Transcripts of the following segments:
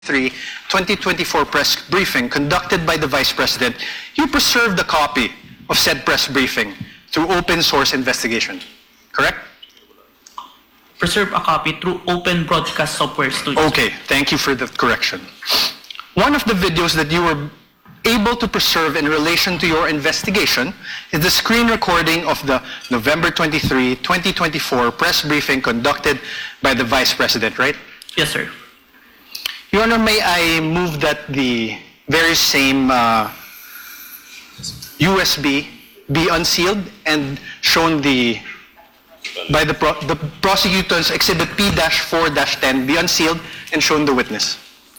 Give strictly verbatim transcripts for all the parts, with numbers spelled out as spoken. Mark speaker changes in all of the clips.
Speaker 1: twenty twenty-four press briefing conducted by the Vice President, you preserved a copy of said press briefing through open source investigation, correct?
Speaker 2: Preserve a copy through Open Broadcast Software Studio.
Speaker 1: Okay, thank you for the correction. One of the videos that you were able to preserve in relation to your investigation is the screen recording of the November twenty-third, twenty twenty-four press briefing conducted by the Vice President, right?
Speaker 2: Yes, sir.
Speaker 1: Your Honor, may I move that the very same uh, U S B be unsealed and shown the by the, pro the prosecutor's Exhibit P four ten be unsealed and shown the witness.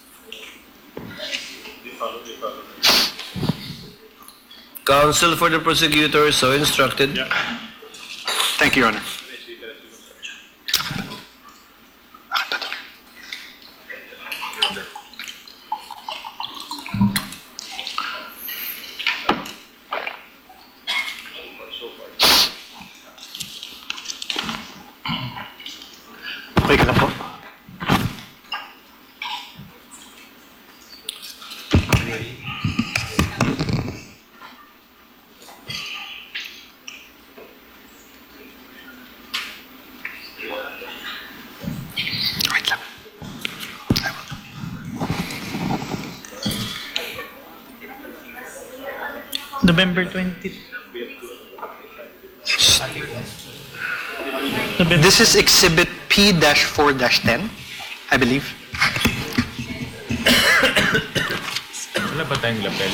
Speaker 3: Counsel for the prosecutor, so instructed.
Speaker 1: Yeah. Thank you, Your Honor. Okay ka na po. Wait lang. I will.
Speaker 2: November twentieth. November.
Speaker 1: This is Exhibit P four ten, I believe.
Speaker 4: Wala ba tayong lapel?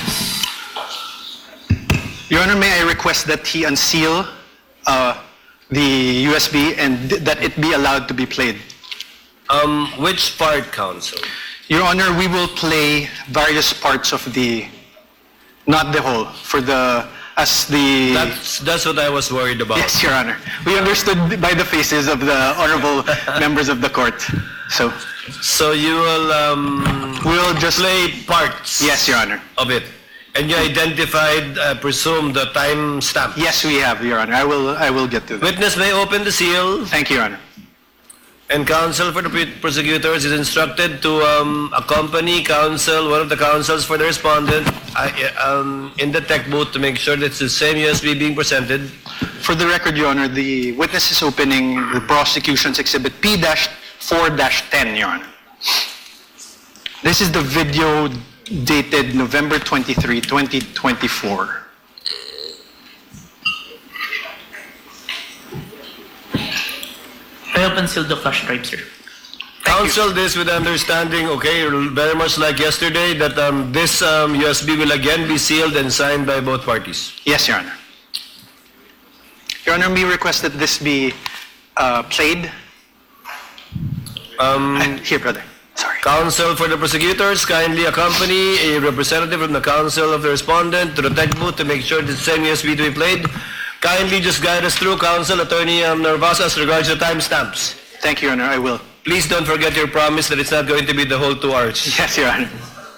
Speaker 1: Your Honor, may I request that he unseal uh, the U S B and th that it be allowed to be played?
Speaker 3: Um, which part, counsel?
Speaker 1: Your Honor, we will play various parts of the, not the whole, for the, as the...
Speaker 3: That's, that's what I was worried about.
Speaker 1: Yes, Your Honor. We understood by the faces of the honorable members of the court. So,
Speaker 3: So you will um,
Speaker 1: we'll just...
Speaker 3: play parts
Speaker 1: Yes, Your Honor.
Speaker 3: of it. And you identified, I presume, the time stamp.
Speaker 1: Yes, we have, Your Honor. I will, I will get to that.
Speaker 3: Witness may open the seal,
Speaker 1: Thank you, Your Honor.
Speaker 3: and counsel for the pre- prosecutors is instructed to um, accompany counsel, one of the counsels for the respondent, uh, um, in the tech booth to make sure that it's the same U S B being presented.
Speaker 1: For the record, Your Honor, the witness is opening the prosecution's Exhibit P four ten, Your Honor. This is the video dated November twenty-third, twenty twenty-four.
Speaker 2: I have unsealed the flash drive, sir.
Speaker 3: Counsel this with understanding, okay, very much like yesterday, that um, this um, U S B will again be sealed and signed by both parties.
Speaker 1: Yes, Your Honor. Your Honor, we request that this be uh, played.
Speaker 3: Um,
Speaker 1: Uh, Here, brother. Sorry.
Speaker 3: Counsel for the prosecutors kindly accompany a representative from the counsel of the respondent to the tech booth to make sure the same U S B to be played. Kindly just guide us through, Counsel Attorney um, Narvasa, as regards to timestamps.
Speaker 1: Thank you, Your Honor. I will.
Speaker 3: Please don't forget your promise that it's not going to be the whole two hours.
Speaker 1: Yes, Your Honor.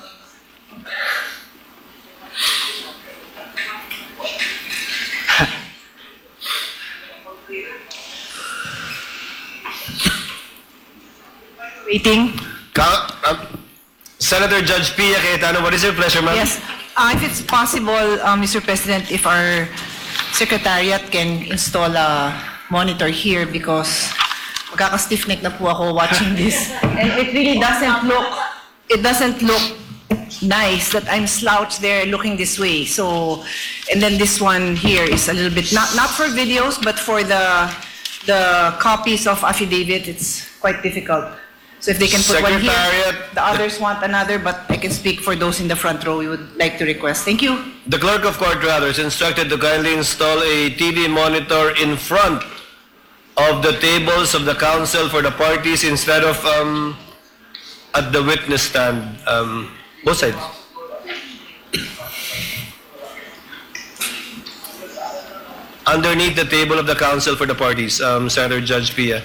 Speaker 5: Waiting.
Speaker 3: Ca- um, Senator Judge Pia Cayetano, what is your pleasure, ma'am?
Speaker 5: Yes. Uh, if it's possible, uh, Mister President, if our secretariat can install a monitor here because magkaka-stiff neck na po ako watching this. And it really doesn't look, it doesn't look nice that I'm slouched there looking this way. So, and then this one here is a little bit, not, not for videos, but for the, the copies of affidavit, it's quite difficult. So if they can put one here,
Speaker 3: Secretariat-
Speaker 5: the others want another, but I can speak for those in the front row we would like to request. Thank you.
Speaker 3: The clerk of court, rather, is instructed to kindly install a T V monitor in front of the tables of the counsel for the parties instead of um, at the witness stand. Um, both sides. Underneath the table of the counsel for the parties, um, Senator Judge Pia.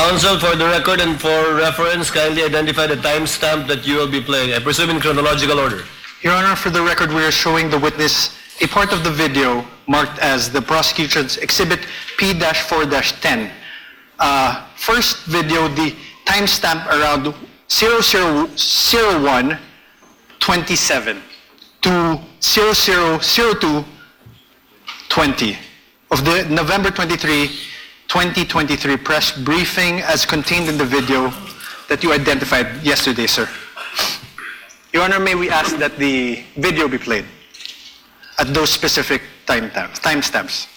Speaker 3: Counsel, for the record and for reference, kindly identify the timestamp that you will be playing. I presume in chronological order.
Speaker 1: Your Honor, for the record, we are showing the witness a part of the video marked as the prosecution's Exhibit P four ten. Uh, first video, the timestamp around zero zero zero one twenty-seven to zero zero zero two twenty of the November twenty-third, twenty twenty-three press briefing as contained in the video that you identified yesterday, sir. Your Honor, may we ask that the video be played at those specific time timestamps?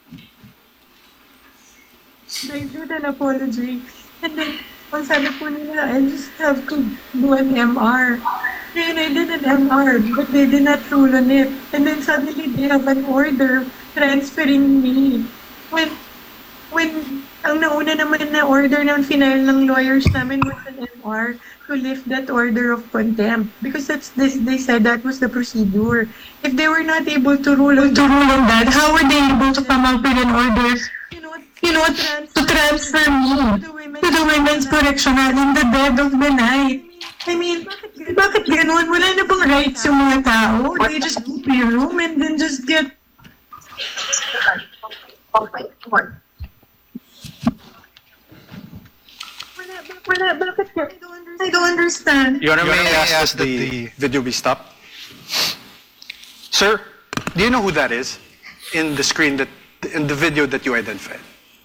Speaker 6: I do an apology. And then, ang sabi po nila, I just have to do an M R. And I did an M R, but they did not rule on it. And then suddenly they have an order transferring me. When, when ang nauna naman na order ng final ng lawyers namin was an M R to lift that order of contempt. Because that's this, they said that was the procedure. If they were not able to rule on, to rule on that, how were they able to come up with an order, you know, you know, to transfer me to the, women, to the Women's Correctional in the dead of the night? I mean, bakit, bakit ganun? Wala na bang rights yung mga tao? They just go to your room and then just get... Wala, bakit? I don't understand. I don't understand.
Speaker 1: Your Honor, may I ask that the video be stopped? Sir, do you know who that is in the screen that in the video that you identified?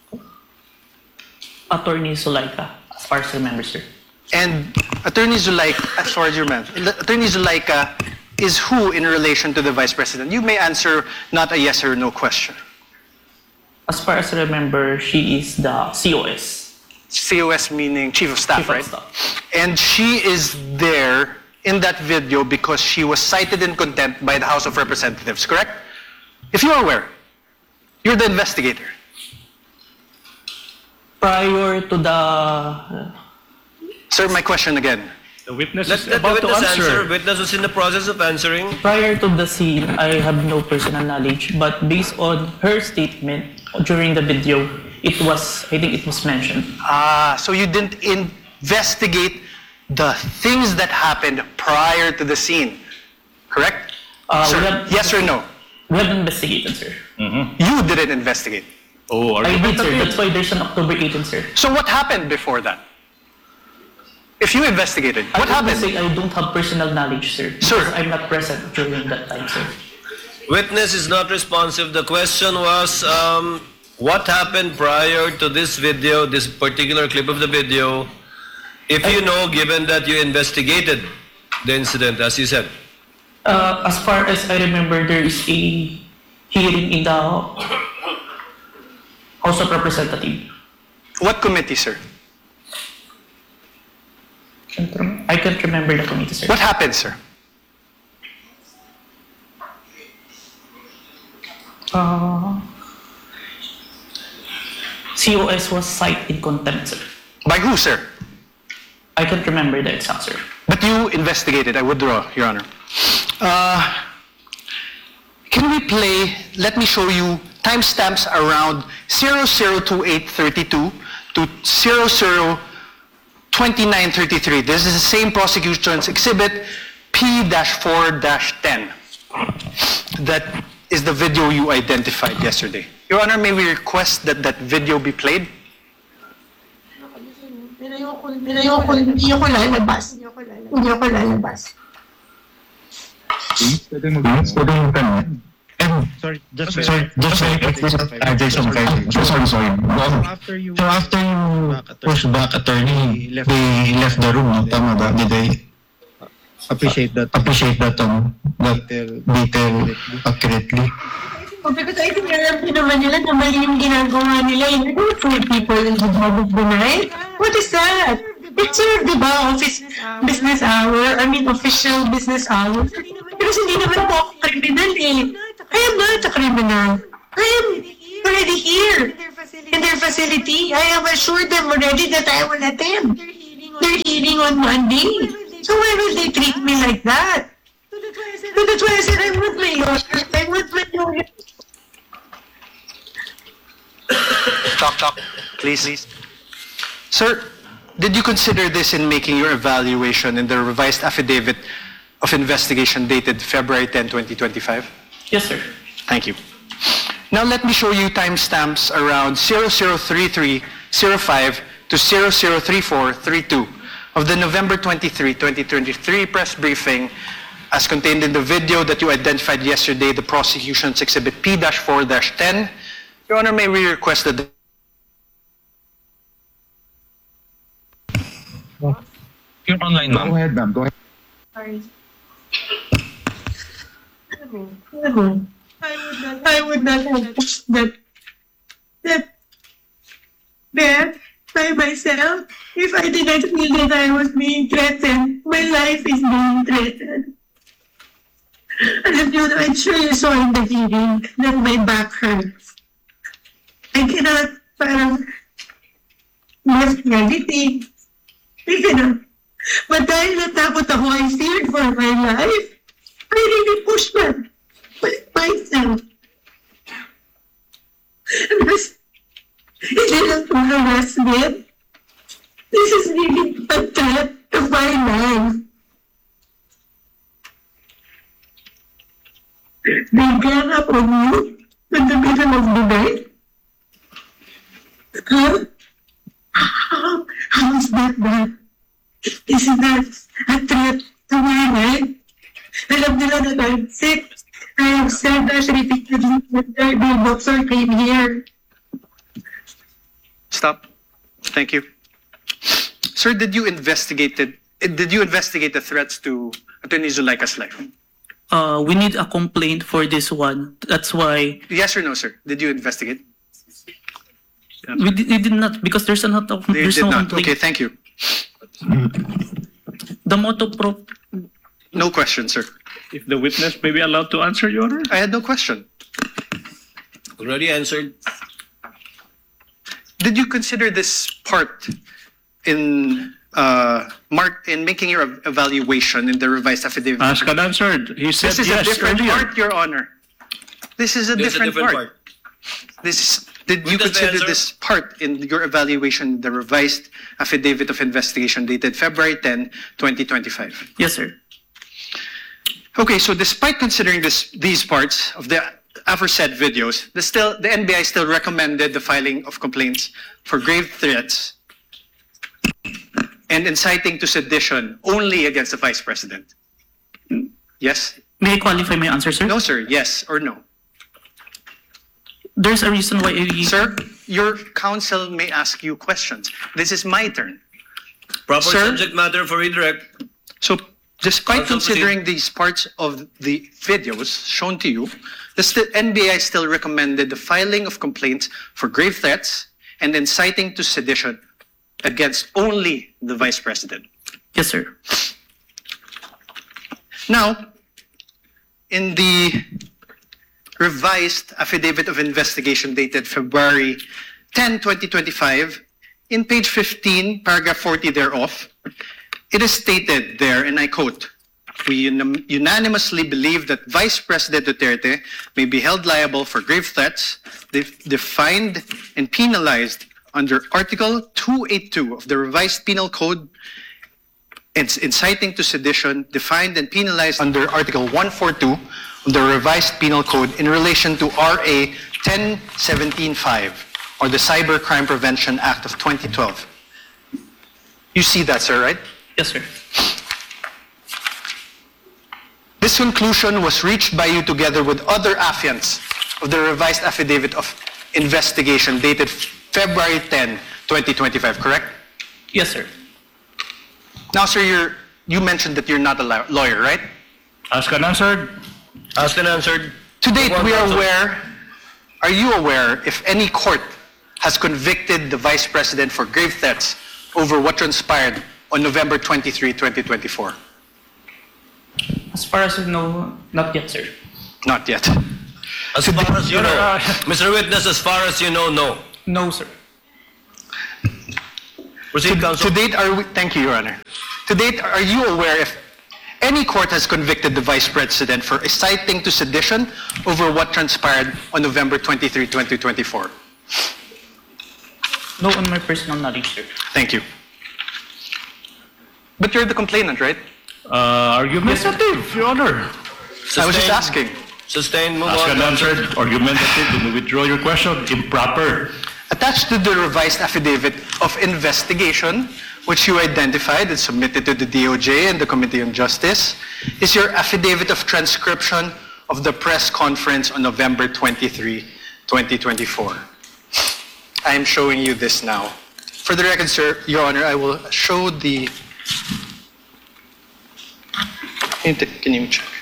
Speaker 2: Attorney Zulaika, as far as I remember, sir.
Speaker 1: And Attorney Zulaika, as far as you remember, Attorney Zulaika is who in relation to the Vice President? You may answer not a yes or no question.
Speaker 2: As far as I remember, she is the C O S.
Speaker 1: C O S meaning Chief of Staff,
Speaker 2: Chief of
Speaker 1: right?
Speaker 2: Staff.
Speaker 1: And she is there in that video because she was cited in contempt by the House of Representatives, correct? If you're aware, you're the investigator.
Speaker 2: Prior to the...
Speaker 1: Sir, my question again.
Speaker 4: The witness
Speaker 3: Let,
Speaker 4: is
Speaker 3: let the
Speaker 4: about to
Speaker 3: witness answer.
Speaker 4: answer.
Speaker 3: Witness is in the process of answering.
Speaker 2: Prior to the scene, I have no personal knowledge, but based on her statement during the video, it was, I think it was mentioned.
Speaker 1: Ah, so you didn't investigate the things that happened prior to the scene, correct?
Speaker 2: Uh,
Speaker 1: Sir,
Speaker 2: we have-
Speaker 1: yes or no?
Speaker 2: We have investigated, sir.
Speaker 1: You didn't investigate.
Speaker 4: Oh,
Speaker 2: I did, sir.
Speaker 4: argumentative.
Speaker 2: That's why there's an October eighteenth, sir.
Speaker 1: So what happened before that? If you investigated, what
Speaker 2: I would
Speaker 1: happened?
Speaker 2: say I don't have personal knowledge, sir.
Speaker 1: Sir.
Speaker 2: Because I'm not present during that time, sir.
Speaker 3: Witness is not responsive. The question was, um, what happened prior to this video, this particular clip of the video, if you know, given that you investigated the incident, as you said?
Speaker 2: Uh, as far as I remember, there is a hearing in the House of Representatives.
Speaker 1: What committee, sir?
Speaker 2: Can't rem- I can't remember the committee, sir.
Speaker 1: What happened, sir?
Speaker 2: Uh, C O S was cited in contempt, sir.
Speaker 1: By who, sir?
Speaker 2: I can't remember the exact, sir.
Speaker 1: But you investigated. I withdraw, Your Honor. Uh, can we play, let me show you timestamps around zero zero two eight thirty-two to zero zero twenty-nine thirty-three. This is the same prosecution's exhibit P four ten. That is the video you identified yesterday. Your Honor, may we request that that video be played?
Speaker 6: Ayoko, ayoko, hindi ako lalabas. Hindi ako lalabas.
Speaker 7: Pwede mo tanong. Sorry, just sorry, just sorry, uh, Jason, okay. So sorry, sorry. Um,
Speaker 8: After you
Speaker 7: so after you
Speaker 8: back attorney,
Speaker 7: push back attorney,
Speaker 8: they left-
Speaker 7: they left the room, no? Tama ba? Did they
Speaker 8: appreciate that.
Speaker 7: appreciate that, um, that
Speaker 8: Detail.
Speaker 7: detail accurately?
Speaker 6: Because I think alam din naman nila na mali yung ginagawa nila. You don't put people in the job of the night. What is that? It's your, di ba, office business hour, I mean, official business hour. Pero hindi naman po ako criminal eh. I am not a criminal. I am already here in their facility. I have assured them already that I will attend their hearing on Monday. So why will they treat me like that? So that's why I said I'm with my lawyer. I'm with my lawyer.
Speaker 1: Talk, talk, please, please. Sir, did you consider this in making your evaluation in the revised affidavit of investigation dated February tenth, twenty twenty-five?
Speaker 2: Yes, sir.
Speaker 1: Thank you. Now let me show you timestamps around zero zero three three zero five to zero zero three four three two of the November twenty-third, twenty twenty-three press briefing as contained in the video that you identified yesterday, the prosecution's exhibit P four ten. Your Honor, may we request that the
Speaker 7: You're online, ma'am. Go ahead, ma'am. Go ahead.
Speaker 6: Sorry. I would not, I would not have pushed that, that there by myself if I did not feel that I was being threatened. My life is being threatened. And you know, I'm sure you saw in the video that my back hurts. I cannot parang lift anything. I cannot. But dahil natakot ako, I feared for my life. I really pushed back myself. Mas, hindi lang po harassment. This is really a threat to my life. They gang up on you in the middle of the night. Huh? How, how is that bad? Isn't that a threat to my life? Alam nila that I'm sick. I have said that repeatedly when the doctor came here.
Speaker 1: Stop. Thank you. Sir, did you investigate it? Did you investigate the threats to Attorney Zuleika's life?
Speaker 2: Uh, we need a complaint for this one. That's why
Speaker 1: Yes or no, sir? Did you investigate?
Speaker 2: we did, we did not, because there's not a,
Speaker 1: You
Speaker 2: there's
Speaker 1: did
Speaker 2: no
Speaker 1: not.
Speaker 2: complaint.
Speaker 1: Okay, thank you.
Speaker 2: The motto pro
Speaker 1: No question, sir.
Speaker 9: If the witness may be allowed to answer, Your Honor?
Speaker 1: I had no question.
Speaker 3: Already answered.
Speaker 1: Did you consider this part in uh, mark in making your ev- evaluation in the revised affidavit?
Speaker 9: Asked and answered. He said
Speaker 1: This is
Speaker 9: yes
Speaker 1: a different
Speaker 9: earlier.
Speaker 1: part, Your Honor. This is a,
Speaker 3: There's
Speaker 1: different,
Speaker 3: a different
Speaker 1: part.
Speaker 3: part.
Speaker 1: This is, did you
Speaker 3: Witness may
Speaker 1: consider
Speaker 3: answer.
Speaker 1: this part in your evaluation, the revised affidavit of investigation dated February tenth, twenty twenty-five?
Speaker 2: Yes, sir.
Speaker 1: Okay, so despite considering this, these parts of the aforesaid videos, the, still, the N B I still recommended the filing of complaints for grave threats and inciting to sedition only against the Vice President. Yes?
Speaker 2: May I qualify my answer, sir?
Speaker 1: No, sir. Yes or no?
Speaker 2: There's a reason why I...
Speaker 1: Sir, your counsel may ask you questions. This is my turn.
Speaker 3: Proper
Speaker 1: Sir?
Speaker 3: subject matter for redirect.
Speaker 1: So, despite
Speaker 3: Counsel,
Speaker 1: considering these parts of the videos shown to you, the st- N B I still recommended the filing of complaints for grave threats and inciting to sedition against only the Vice President.
Speaker 2: Yes, sir.
Speaker 1: Now, in the revised affidavit of investigation dated February tenth, twenty twenty-five, in page fifteen, paragraph forty thereof, it is stated there, and I quote, "We unim- unanimously believe that Vice President Duterte may be held liable for grave threats def- defined and penalized under Article two eighty-two of the Revised Penal Code and inciting to sedition defined and penalized under Article one forty-two of the Revised Penal Code in relation to R A ten seventeen five or the Cyber Crime Prevention Act of twenty twelve. You see that, sir, right?
Speaker 2: Yes, sir.
Speaker 1: This conclusion was reached by you together with other affiants of the revised affidavit of investigation dated February tenth, twenty twenty-five, correct?
Speaker 2: Yes, sir.
Speaker 1: Now, sir, you're, you mentioned that you're not a law- lawyer, right?
Speaker 9: Asked and answered.
Speaker 3: Asked and answered.
Speaker 1: To date,
Speaker 3: One
Speaker 1: we are
Speaker 3: counsel.
Speaker 1: aware, are you aware if any court has convicted the Vice President for grave threats over what transpired on November twenty-third, twenty twenty-four?
Speaker 2: As far as I know, not yet, sir.
Speaker 1: Not yet.
Speaker 3: As far as you
Speaker 9: Your Honor,
Speaker 3: know.
Speaker 9: uh,
Speaker 3: Mister Witness, as far as you know, no.
Speaker 2: No, sir.
Speaker 3: Proceed, counsel.
Speaker 1: To date, are we, thank you, Your Honor. To date, are you aware if any court has convicted the Vice President for inciting to sedition over what transpired on November twenty-third, twenty twenty-four?
Speaker 2: No on my personal knowledge, sir.
Speaker 1: Thank you. But you're the complainant, right?
Speaker 9: Uh, argumentative, Your Honor.
Speaker 1: I was just
Speaker 3: Sustained.
Speaker 1: asking.
Speaker 3: Sustained, move
Speaker 9: Asked
Speaker 3: on.
Speaker 9: and answered. Argumentative. Then we withdraw your question. Improper.
Speaker 1: Attached to the revised affidavit of investigation, which you identified and submitted to the D O J and the Committee on Justice, is your affidavit of transcription of the press conference on November twenty-third, twenty twenty-four. I am showing you this now. For the record, sir, Your Honor, I will show the... Can you, can you check?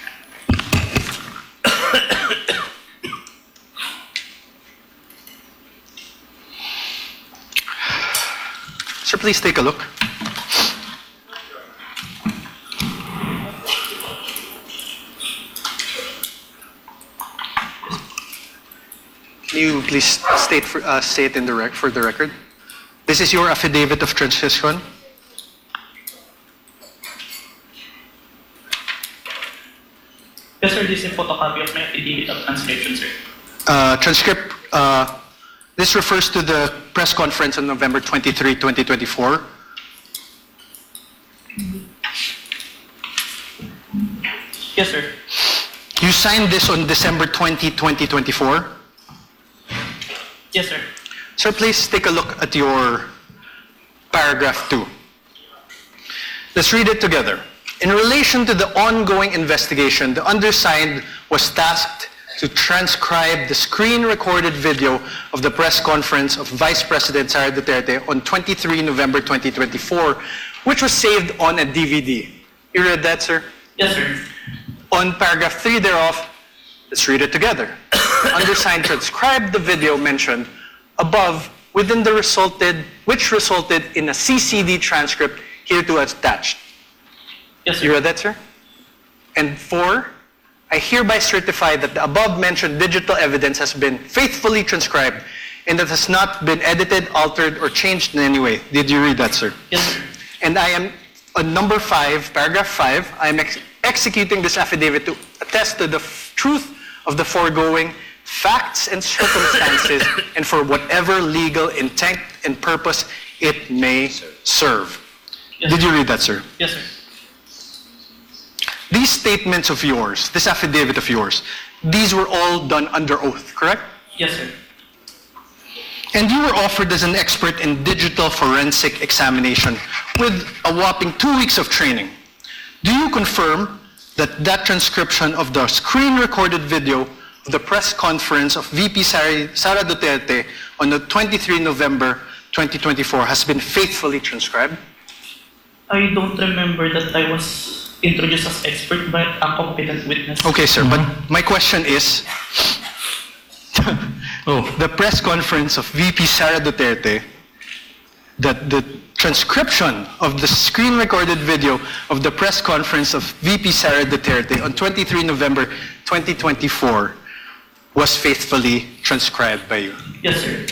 Speaker 1: Sir, please take a look. Can you please state for, uh, say it in the rec for the record? This is your affidavit of transcription.
Speaker 2: Yes, sir, this is a photocopy of my affidavit of transcription, sir.
Speaker 1: Uh, transcript. Uh, this refers to the press conference on November twenty-third, twenty twenty-four.
Speaker 2: Yes, sir.
Speaker 1: You signed this on December twentieth, twenty twenty-four.
Speaker 2: Yes, sir.
Speaker 1: Sir, please take a look at your paragraph two. Let's read it together. In relation to the ongoing investigation, the undersigned was tasked to transcribe the screen-recorded video of the press conference of Vice President Sara Duterte on twenty-third November twenty twenty-four, which was saved on a D V D. You read that, sir?
Speaker 2: Yes, sir.
Speaker 1: On paragraph three thereof, let's read it together. Undersigned transcribed the video mentioned above within the resulted, which resulted in a C C D transcript hereto attached.
Speaker 2: Yes, sir.
Speaker 1: You read that, sir? And four, I hereby certify that the above-mentioned digital evidence has been faithfully transcribed and that has not been edited, altered, or changed in any way. Did you read that, sir?
Speaker 2: Yes, sir.
Speaker 1: And I am, on number five, paragraph five, I am ex executing this affidavit to attest to the f truth of the foregoing facts and circumstances and for whatever legal intent and purpose it may serve.
Speaker 2: Yes,
Speaker 1: Did
Speaker 2: sir.
Speaker 1: you read that, sir?
Speaker 2: Yes, sir.
Speaker 1: These statements of yours, this affidavit of yours, these were all done under oath, correct?
Speaker 2: Yes, sir.
Speaker 1: And you were offered as an expert in digital forensic examination with a whopping two weeks of training. Do you confirm that that transcription of the screen-recorded video of the press conference of V P Sara, Sara Duterte on the twenty-third November twenty twenty-four has been faithfully transcribed?
Speaker 2: I don't remember that I was introduced as expert by a competent witness.
Speaker 1: Okay, sir, but my question is, oh, the press conference of V P Sara Duterte, that the transcription of the screen-recorded video of the press conference of V P Sara Duterte on twenty-third November twenty twenty-four was faithfully transcribed by you.
Speaker 2: Yes, sir.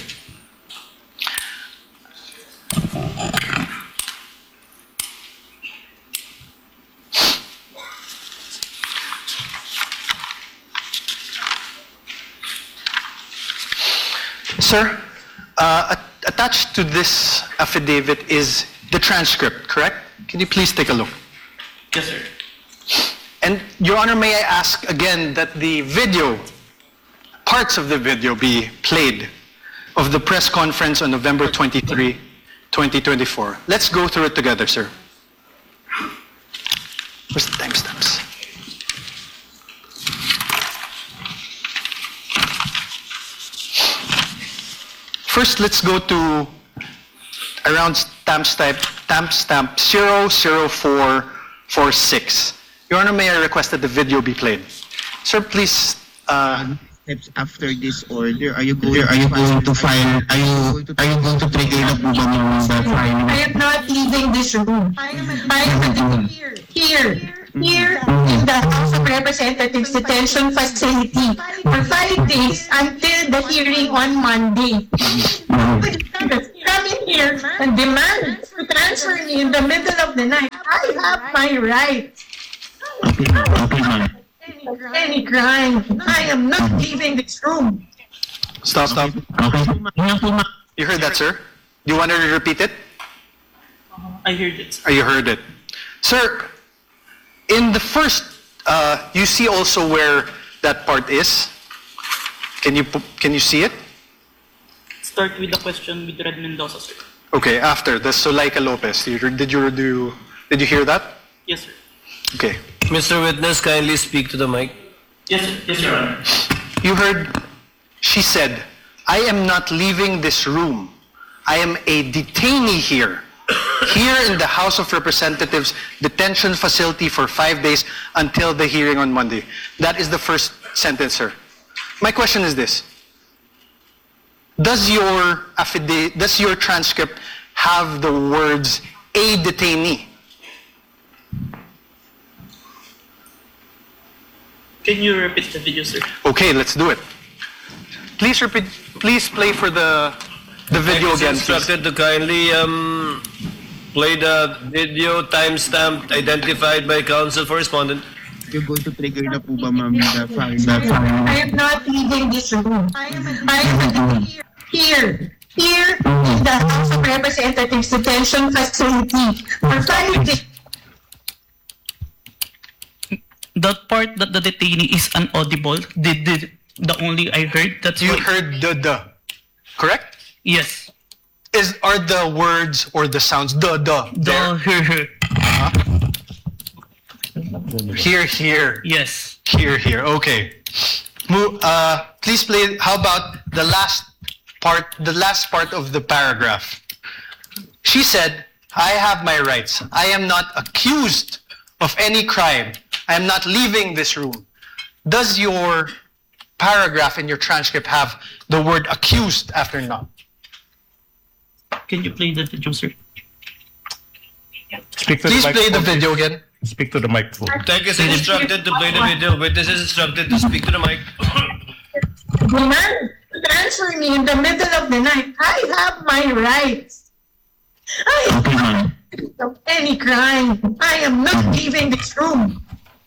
Speaker 1: Sir, uh, at- attached to this affidavit is the transcript, correct? Can you please take a look?
Speaker 2: Yes, sir.
Speaker 1: And Your Honor, may I ask again that the video, parts of the video be played of the press conference on November twenty-third, twenty twenty-four. Let's go through it together, sir. Where's the timestamps? First, let's go to around timestamp timestamp zero zero four four six. Your Honor, may I request that the video be played? Sir, please. Uh,
Speaker 8: Steps after this order, are you going, are you going to file, are you, are you going to trigger na po ba ng the file?
Speaker 6: I am not leaving this room. I am here, here, here in the House of Representatives detention facility for five days until the hearing on Monday. Come in here and demand to transfer me in the middle of the night. I have my right.
Speaker 7: Okay, okay, ma'am.
Speaker 6: Any crime. I am not leaving this room.
Speaker 1: stop, stop.
Speaker 7: Okay. Ngayon po, ma'am.
Speaker 1: You heard that, sir? Do you want to repeat it?
Speaker 2: I heard it.
Speaker 1: Or you heard it? Sir, in the first, uh, you see also where that part is? Can you, pu- can you see it?
Speaker 2: Start with the question with Red Mendoza, sir.
Speaker 1: Okay, after, the Zuleika Lopez. You, did you, do, did you hear that?
Speaker 2: Yes, sir.
Speaker 1: Okay.
Speaker 3: Mister Witness, kindly speak to the mic.
Speaker 2: Yes, sir. Yes, Your Honor.
Speaker 1: You heard, she said, I am not leaving this room. I am a detainee here. Here in the House of Representatives detention facility for five days until the hearing on Monday. That is the first sentence, sir. My question is this. Does your affidavit, does your transcript have the words a detainee?
Speaker 2: Can you repeat the video, sir?
Speaker 1: Okay, let's do it. Please repeat, please play for the, the video
Speaker 3: Is
Speaker 1: again, please.
Speaker 3: instructed to kindly um, play the video timestamped identified by counsel for respondent.
Speaker 8: You're going to trigger na po ba, ma'am, the file, the file?
Speaker 6: I am not leaving this room. I am, I am here, here, here in the House of Representatives detention facility for five days.
Speaker 2: That part that the detainee is inaudible, did, did the only I heard, that's
Speaker 1: You
Speaker 2: why-
Speaker 1: heard the the, correct?
Speaker 2: Yes.
Speaker 1: Is are the words or the sounds the the
Speaker 2: The, her, her.
Speaker 1: here here
Speaker 2: Yes.
Speaker 1: here here? Okay. Mo- uh, please play. How about the last part? The last part of the paragraph. She said, "I have my rights. I am not accused of any crime. I am not leaving this room." Does your paragraph in your transcript have the word accused after not?
Speaker 2: Can you play the video, sir?
Speaker 9: Speak to
Speaker 1: Please
Speaker 9: the
Speaker 1: play the
Speaker 9: microphone,
Speaker 1: video again.
Speaker 9: please. Speak to the microphone.
Speaker 3: Thank you, sir. Instructed to play the video. Witness is instructed to speak to the mic.
Speaker 6: Demand to transfer me in the middle of the night. I have my rights. I am
Speaker 8: Okay, ma'am.
Speaker 6: not of any crime. I am not leaving this room.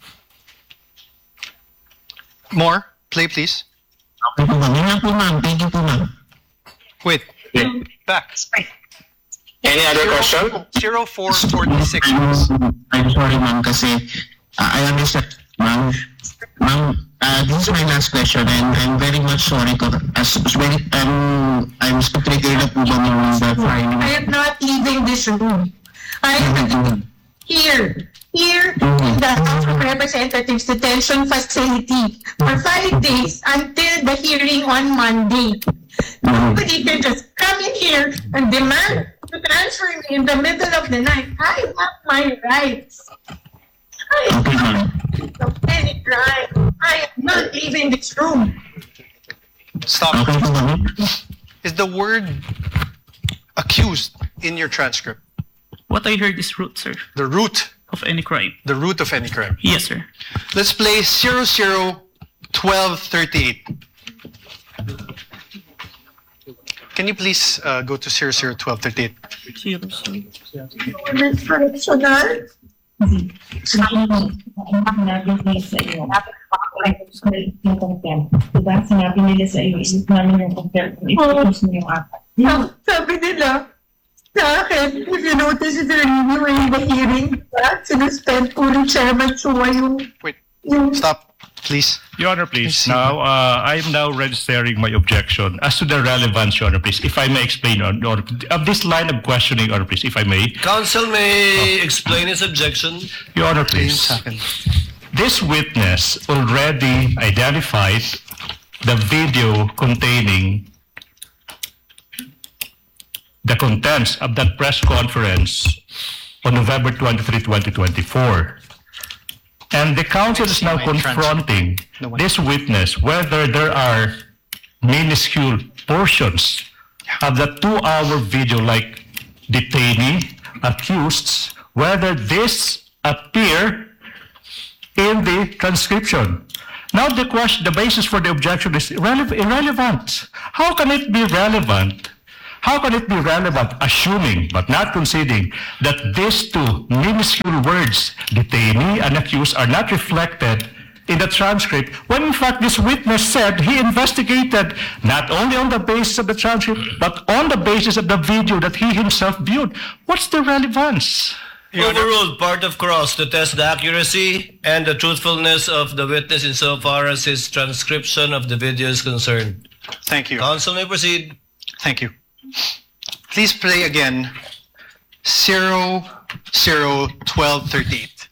Speaker 1: More. Play, please.
Speaker 8: Okay po, ma'am. Yun lang po, ma'am. Thank you po, ma'am.
Speaker 1: Wait. Back.
Speaker 7: Any other question?
Speaker 1: Zero four forty six.
Speaker 8: I'm, I'm sorry, ma'am, kasi uh, I understand, ma'am. Ma'am, uh, this is my last question, and I'm very much sorry ko. As, as very, um, I'm trigger na po ba, ma'am, the file?
Speaker 6: I am not leaving this room. I am here, here in the House of Representatives detention facility for five days until the hearing on Monday. Nobody can just come in here and demand to transfer me in the middle of the night. I have my rights. I am
Speaker 8: Okay, ma'am.
Speaker 6: not of any crime. I am not leaving this room.
Speaker 1: Stop.
Speaker 8: Okay po, ma'am.
Speaker 1: Is the word accused in your transcript?
Speaker 2: What I heard is root, sir,
Speaker 1: The root,
Speaker 2: of any crime.
Speaker 1: the root of any crime.
Speaker 2: Yes, sir.
Speaker 1: Let's play zero zero twelve thirty-eight. Can you please uh, go to zero zero twelve thirty-eight?
Speaker 2: Zero, sir.
Speaker 6: Miss Correctional,
Speaker 10: Sinabi nila sa iyo, yung contempt. Diba? Sinabi nila sa iyo, isip namin yung contempt. Ipipos mo yung apat.
Speaker 6: Sa- sabi nila sa akin, if you notice the review in the hearing, diba? Sinuspend po ng Chairman Chua yung,
Speaker 1: Wait,
Speaker 6: yung
Speaker 1: stop, please.
Speaker 9: Your Honor, please.
Speaker 1: see.
Speaker 9: Now, uh, I'm now registering my objection as to the relevance, Your Honor, please. If I may explain, Your Honor, of this line of questioning, Your Honor, please, if I may.
Speaker 3: Counsel may explain his objection.
Speaker 9: Your Honor, please. This witness already identified the video containing the contents of that press conference on November twenty-third, twenty twenty-four. And the counsel is now confronting this witness whether there are minuscule portions of the two-hour video like detainee, accused, whether this appear in the transcription. Now the question, the basis for the objection is irrele- irrelevant. How can it be relevant? How can it be relevant, assuming but not conceding that these two minuscule words, detainee and accused, are not reflected in the transcript when in fact this witness said he investigated not only on the basis of the transcript but on the basis of the video that he himself viewed? What's the relevance?
Speaker 3: Overruled, part of cross to test the accuracy and the truthfulness of the witness insofar as his transcription of the video is concerned.
Speaker 1: Thank you.
Speaker 3: Counsel may proceed.
Speaker 1: Thank you. Please play again zero zero twelve thirty-eight.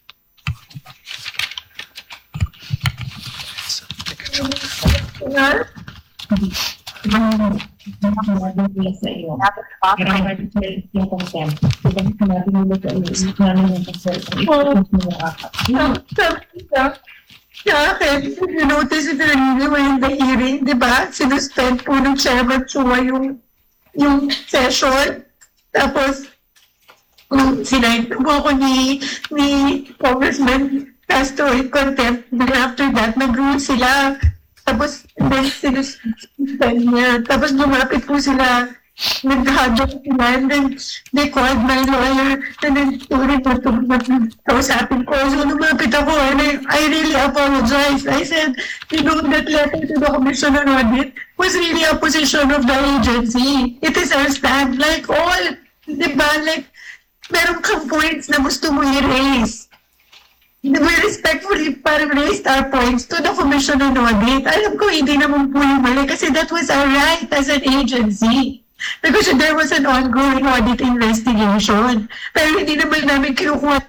Speaker 10: Sinabi nila sa iyo. Sinabi nila yung contempt. Diba sinabi nila sa iyo, isip namin yung contempt. Isip nila apat.
Speaker 6: Sabi ka, sa akin, notice if you're in the hearing, di ba? Sinuspend po ng Chairman Chua yung, yung session. Tapos, um, sinayin po ako ni, ni Congressman Castro in contempt. Then after that, nag-rule sila. Tapos, then sinuspend niya. Tapos, lumapit po sila. Nag-hajok sila. And then, they called my lawyer. And then, tuloy po ito. Kausapin ko. So, lumapit ako. And I, I really apologize. I said, you know, that letter to the Commission on Audit was really a position of the agency. It is our stand. Like all, di ba? Like, meron kang points na gusto mo i-raise. We respectfully parang raised our points to the Commission on Audit. Alam ko, hindi naman po yung mali kasi that was our right as an agency. Because there was an ongoing audit investigation. Pero hindi naman namin kinukuha.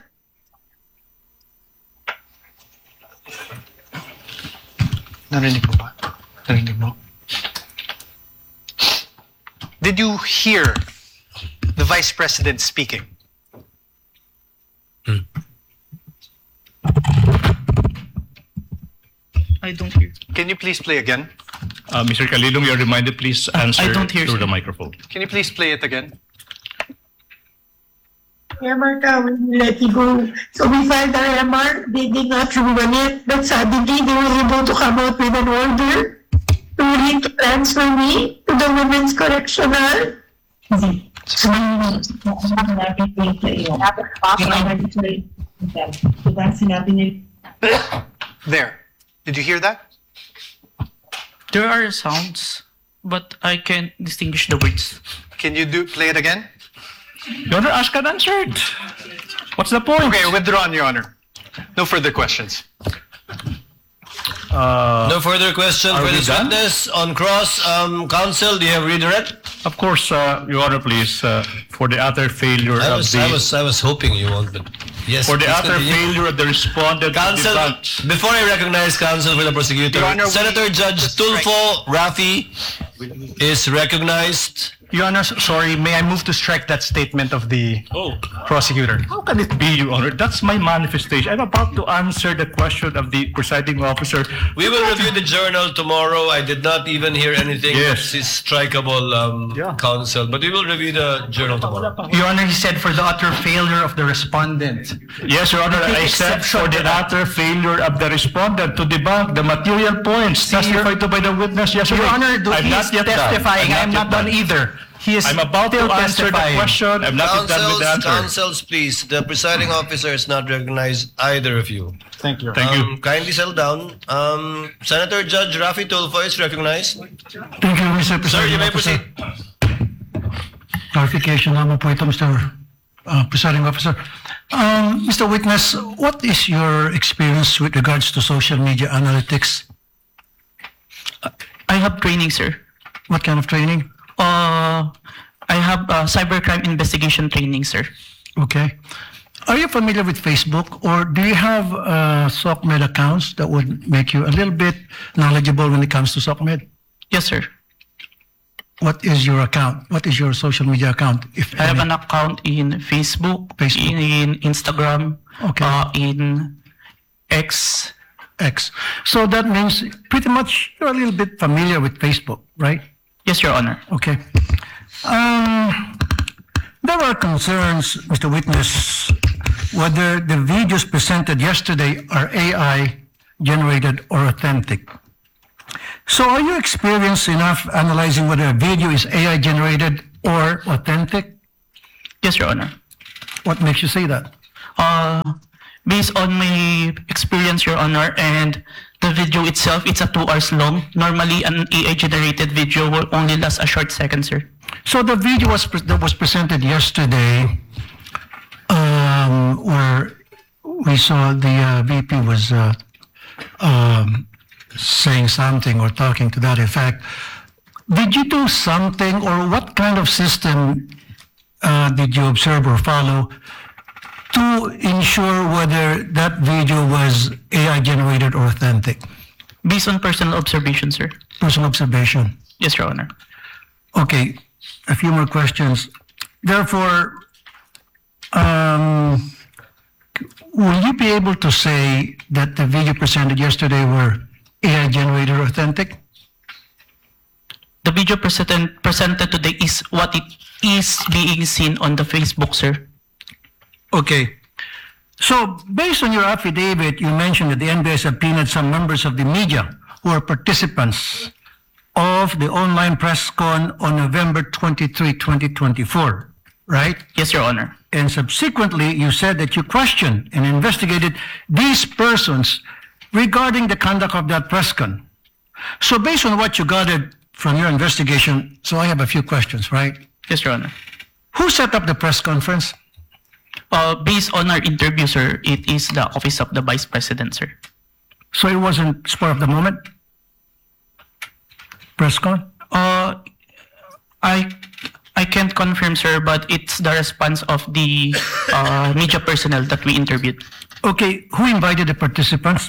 Speaker 1: Narinig mo ba? Narinig mo? Did you hear the Vice President speaking?
Speaker 2: I don't hear.
Speaker 1: Can you please play again?
Speaker 9: Uh, Mister Calilong, you're reminded, please answer
Speaker 2: I don't hear,
Speaker 9: through
Speaker 2: sir.
Speaker 9: the microphone.
Speaker 1: Can you please play it again?
Speaker 6: M R ka, we will let you go. So we filed our M R, they did not rule on it, but suddenly they were able to come out with an order to really transfer me to the Women's Correctional.
Speaker 10: Sinabi natin po sa iyo. Sinabi nila yung contempt. Diba sinabi nila.
Speaker 1: There. Did you hear that?
Speaker 2: There are sounds, but I can't distinguish the words.
Speaker 1: Can you do play it again?
Speaker 9: Your Honor, asked and answered. What's the point?
Speaker 1: Okay, withdrawn, Your Honor. No further questions.
Speaker 9: Uh,
Speaker 3: No further question
Speaker 9: Are
Speaker 3: for
Speaker 9: we
Speaker 3: this
Speaker 9: done?
Speaker 3: witness. On cross, um, counsel, do you have redirect?
Speaker 9: Of course, uh, Your Honor, please, uh, for the utter failure
Speaker 3: I
Speaker 9: of
Speaker 3: was,
Speaker 9: the
Speaker 3: I was, I was hoping you won't, but yes.
Speaker 9: for the
Speaker 3: please
Speaker 9: utter
Speaker 3: continue.
Speaker 9: failure of the respondent to
Speaker 3: Counsel,
Speaker 9: debunk.
Speaker 3: before I recognize counsel for the prosecutor,
Speaker 1: Your Honor, we-
Speaker 3: Senator Judge
Speaker 1: just strike-
Speaker 3: Tulfo Rafi is recognized.
Speaker 1: Your Honor, sorry, may I move to strike that statement of the
Speaker 9: Oh,
Speaker 1: prosecutor?
Speaker 9: how can it be, Your Honor? That's my manifestation. I'm about to answer the question of the presiding officer.
Speaker 3: We will review the journal tomorrow. I did not even hear anything
Speaker 9: Yes.
Speaker 3: that is strikeable, um,
Speaker 9: Yeah.
Speaker 3: counsel, but we will review the journal tomorrow.
Speaker 1: Your Honor, he said for the utter failure of the respondent.
Speaker 9: Yes, Your Honor, I said for the utter failure of the respondent to debunk the material points testified to by the witness yesterday.
Speaker 1: Your Honor,
Speaker 9: I'm
Speaker 1: he
Speaker 9: not
Speaker 1: is
Speaker 9: yet done.
Speaker 1: testifying.
Speaker 9: I'm
Speaker 1: I'm not
Speaker 9: yet
Speaker 1: done either. He is
Speaker 9: I'm about to
Speaker 1: still
Speaker 9: answer the
Speaker 1: testifying.
Speaker 9: question. I'm not yet done with the
Speaker 3: Counsels,
Speaker 9: answer.
Speaker 3: counsels, please. The presiding officer is not recognized either of you.
Speaker 1: Thank you.
Speaker 9: Thank you.
Speaker 3: Um, kindly settle down. Um, Senator Judge Rafi Tulfo is recognized.
Speaker 7: Thank you, Mister President.
Speaker 3: Sir, you may proceed.
Speaker 7: Clarification naman po ito, Mister Uh, Presiding Officer. Um, Mister Witness, what is your experience with regards to social media analytics?
Speaker 2: I have training, sir.
Speaker 7: What kind of training?
Speaker 2: Uh, I have uh, cybercrime investigation training, sir.
Speaker 7: Okay. Are you familiar with Facebook, or do you have uh, SOCMED accounts that would make you a little bit knowledgeable when it comes to SOCMED?
Speaker 2: Yes, sir.
Speaker 7: What is your account? What is your social media account? If
Speaker 2: I have
Speaker 7: any?
Speaker 2: an account in Facebook,
Speaker 7: Facebook.
Speaker 2: In, in Instagram,
Speaker 7: Okay.
Speaker 2: uh, in X.
Speaker 7: X. So that means pretty much you're a little bit familiar with Facebook, right?
Speaker 2: Yes, Your Honor.
Speaker 7: Okay. Um, there are concerns, Mister Witness, whether the videos presented yesterday are A I generated or authentic. So are you experienced enough analyzing whether a video is A I generated or authentic?
Speaker 2: Yes, Your Honor.
Speaker 7: What makes you say that?
Speaker 2: Uh, Based on my experience, Your Honor, and the video itself, it's a two hours long. Normally, an A I-generated video will only last a short second, sir.
Speaker 7: So the video was, pre- that was presented yesterday, um, where we saw the uh, V P was uh, um, saying something or talking to that effect. Did you do something, or what kind of system uh, did you observe or follow to ensure whether that video was A I generated or authentic?
Speaker 2: Based on personal observation, sir.
Speaker 7: Personal observation.
Speaker 2: Yes, Your Honor.
Speaker 7: Okay, a few more questions. Therefore, um, will you be able to say that the video presented yesterday were A I generated or authentic?
Speaker 2: The video presented, presented today is what it is being seen on the Facebook, sir.
Speaker 7: Okay. So, based on your affidavit, you mentioned that the N B I subpoenaed some members of the media who are participants of the online press con on November twenty-third, twenty twenty-four, right?
Speaker 2: Yes, Your Honor.
Speaker 7: And subsequently, you said that you questioned and investigated these persons regarding the conduct of that press con. So, based on what you gathered from your investigation, so I have a few questions, right?
Speaker 2: Yes, Your Honor.
Speaker 7: Who set up the press conference?
Speaker 2: Uh, based on our interview, sir, it is the Office of the Vice President, sir.
Speaker 7: So it wasn't spur of the moment? Press con?
Speaker 2: Uh, I I can't confirm, sir, but it's the response of the uh, media personnel that we interviewed.
Speaker 7: Okay, who invited the participants?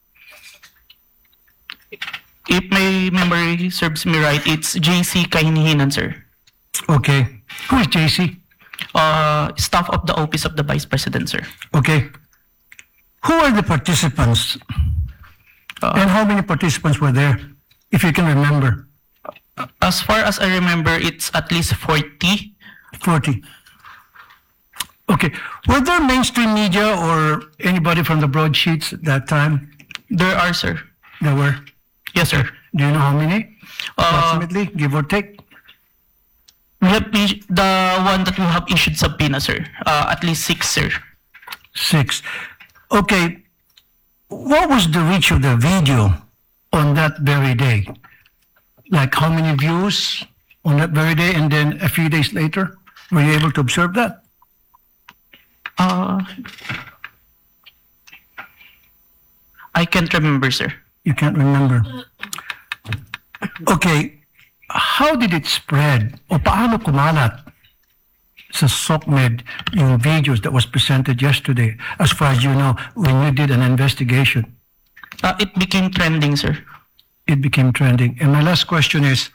Speaker 2: If my memory serves me right, it's J C Kainihinan, sir.
Speaker 7: Okay. Who is J C?
Speaker 2: Uh, staff of the Office of the Vice President, sir.
Speaker 7: Okay. Who are the participants? And how many participants were there, if you can remember?
Speaker 2: As far as I remember, it's at least forty.
Speaker 7: forty. Okay. Were there mainstream media or anybody from the broadsheets at that time?
Speaker 2: There are, sir.
Speaker 7: There were.
Speaker 2: Yes, sir.
Speaker 7: Do you know how many?
Speaker 2: Uh,
Speaker 7: Approximately, give or take?
Speaker 2: We have is- the one that we have issued subpoena, sir. Uh, at least six, sir.
Speaker 7: Six. Okay. What was the reach of the video on that very day? Like how many views on that very day, and then a few days later? Were you able to observe that?
Speaker 2: Uh, I can't remember, sir.
Speaker 7: You can't remember. Okay. How did it spread? O paano kumalat sa SOCMED yung videos that was presented yesterday, as far as you know, when you did an investigation?
Speaker 2: Uh, it became trending, sir.
Speaker 7: It became trending. And my last question is,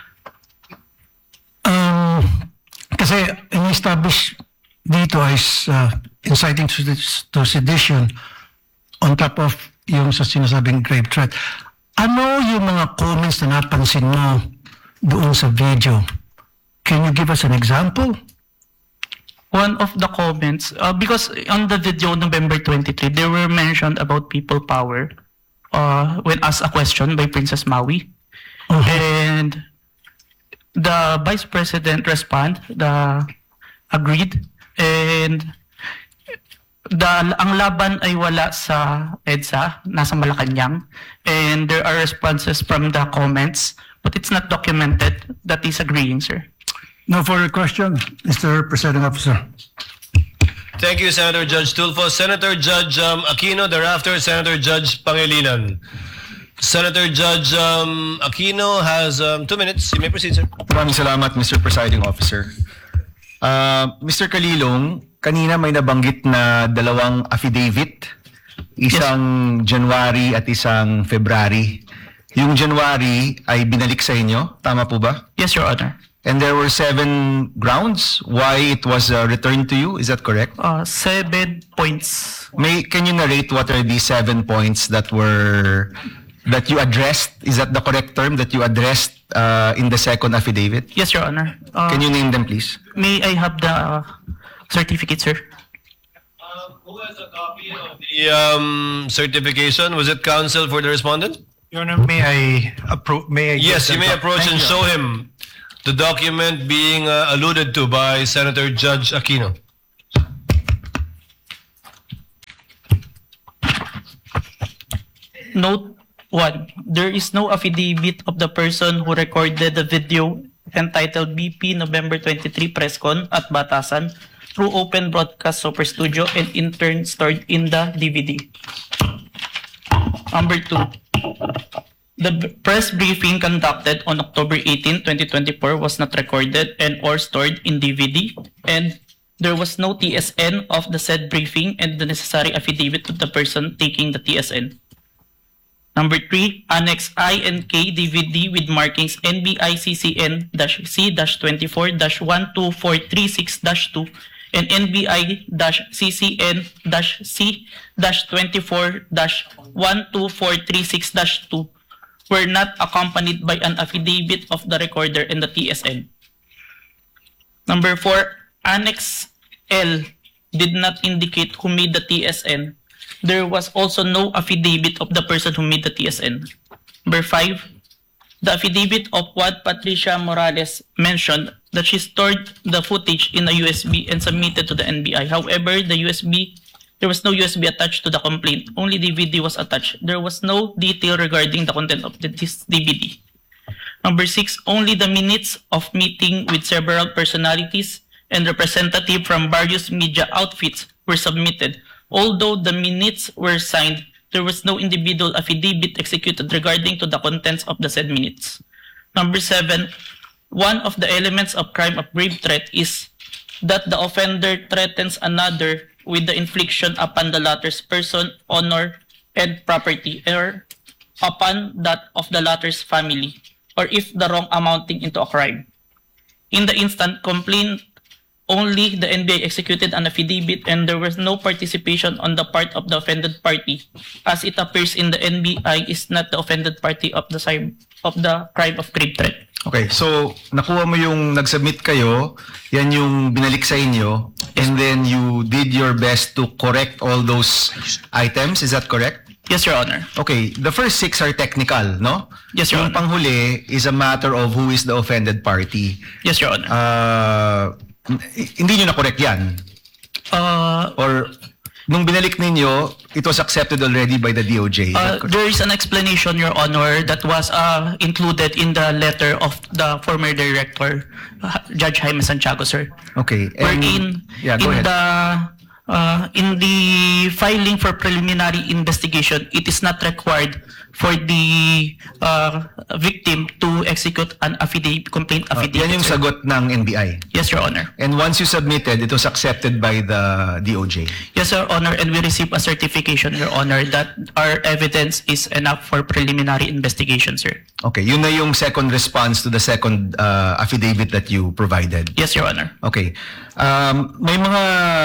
Speaker 7: um, kasi in-establish dito is uh, inciting to, to sedition on top of yung sa sinasabing grave threat. Ano yung mga comments na napansin mo doon sa video? Can you give us an example?
Speaker 2: One of the comments, uh, because on the video November twenty-third, they were mentioned about people power uh, when asked a question by Princess Maui.
Speaker 7: Uh-huh.
Speaker 2: And the Vice President respond, the agreed, and the ang laban ay wala sa EDSA, nasa Malacanang, and there are responses from the comments, but it's not documented. That is agreeing, sir.
Speaker 7: No further question, Mister Presiding Officer.
Speaker 3: Thank you, Senator Judge Tulfo. Senator Judge um, Aquino, thereafter Senator Judge Pangilinan. Senator Judge um, Aquino has um, two minutes. You may proceed, sir.
Speaker 11: Maraming salamat, Mister Presiding Officer. Uh, Mister Kalilong, kanina may nabanggit na dalawang affidavit, isang January at isang February. Yung January ay binalik sa inyo, tama po ba?
Speaker 2: Yes, Your Honor.
Speaker 11: And there were seven grounds why it was uh, returned to you, is that correct?
Speaker 2: Uh, seven points.
Speaker 11: May, can you narrate what are these seven points that were, that you addressed? Is that the correct term, that you addressed uh, in the second affidavit?
Speaker 2: Yes, Your Honor. Uh,
Speaker 11: Can you name them, please?
Speaker 2: May I have the uh, certificate, sir?
Speaker 3: Uh, who has a copy of the um, certification? Was it counsel for the respondent?
Speaker 12: Your Honor, may I approach? May I?
Speaker 3: Yes, you may approach
Speaker 12: Thank
Speaker 3: and
Speaker 12: you.
Speaker 3: show him the document being uh, alluded to by Senator Judge Aquino.
Speaker 2: Note one, there is no affidavit of the person who recorded the video entitled B P November twenty-third Press Con at Batasan through Open Broadcast Super Studio and in turn stored in the D V D. Number two, the b- press briefing conducted on October eighteenth, twenty twenty-four was not recorded and or stored in D V D, and there was no T S N of the said briefing and the necessary affidavit of the person taking the T S N. Number three, Annex I and K D V D with markings N B I C C N C twenty-four one two four three six two and N B I C C N C twenty-four one two four three six two were not accompanied by an affidavit of the recorder and the T S N. Number four, Annex L did not indicate who made the T S N. There was also no affidavit of the person who made the T S N. Number five, the affidavit of what Patricia Morales mentioned that she stored the footage in a U S B and submitted to the N B I. However, the U S B, there was no U S B attached to the complaint. Only D V D was attached. There was no detail regarding the content of the, this D V D. Number six, only the minutes of meeting with several personalities and representatives from various media outfits were submitted. Although the minutes were signed, there was no individual affidavit executed regarding to the contents of the said minutes. Number seven, one of the elements of crime of grave threat is that the offender threatens another with the infliction upon the latter's person, honor, and property, or upon that of the latter's family, or if the wrong amounting into a crime. In the instant complaint, only the N B I executed an affidavit and there was no participation on the part of the offended party, as it appears in the N B I is not the offended party of the cyber, of the crime of grave threat.
Speaker 11: Okay, so nakuha mo yung nag-submit kayo, yan yung binalik sa inyo, and then you did your best to correct all those items, is that correct?
Speaker 2: Yes, Your Honor.
Speaker 11: Okay, the first six are technical, no?
Speaker 2: Yes, Your
Speaker 11: Yung
Speaker 2: Honor.
Speaker 11: panghuli is a matter of who is the offended party.
Speaker 2: Yes, Your Honor.
Speaker 11: Uh, hindi nyo na-correct yan?
Speaker 2: Uh,
Speaker 11: Or nung binalik ninyo, it was accepted already by the D O J? Is that
Speaker 2: Uh,
Speaker 11: correct?
Speaker 2: there is an explanation, Your Honor, that was uh, included in the letter of the former director, uh, Judge Jaime Santiago, sir.
Speaker 11: Okay.
Speaker 2: Wherein,
Speaker 11: yeah, go
Speaker 2: in
Speaker 11: ahead.
Speaker 2: the uh, in the filing for preliminary investigation, it is not required for the uh, victim to execute an affidavit, complaint
Speaker 11: Uh,
Speaker 2: affidavit.
Speaker 11: yan yung
Speaker 2: sir.
Speaker 11: sagot ng N B I.
Speaker 2: Yes, Your Honor.
Speaker 11: And once you submitted, it was accepted by the D O J.
Speaker 2: Yes, Your Honor, and we received a certification, Your Honor, that our evidence is enough for preliminary investigation, sir.
Speaker 11: Okay, yun na yung second response to the second uh, affidavit that you provided.
Speaker 2: Yes, Your Honor.
Speaker 11: Okay. Um, may mga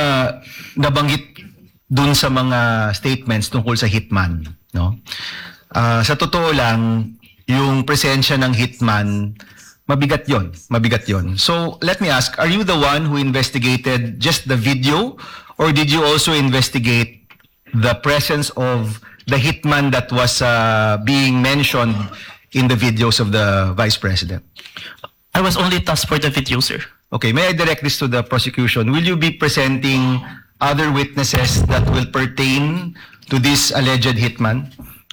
Speaker 11: nabanggit dun sa mga statements tungkol sa hitman, no? Ah, sa totoo lang, yung presensya ng hitman, mabigat yon, mabigat yon. So, let me ask, are you the one who investigated just the video or did you also investigate the presence of the hitman that was uh, being mentioned in the videos of the Vice President?
Speaker 2: I was only tasked for the video, sir.
Speaker 11: Okay, may I direct this to the prosecution? Will you be presenting other witnesses that will pertain to this alleged hitman?